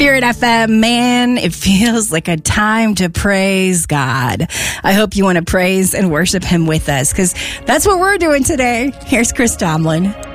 Spirit FM, man, it feels like a time to praise God. I hope you want to praise and worship him with us, because that's what we're doing today. Here's Chris Tomlin.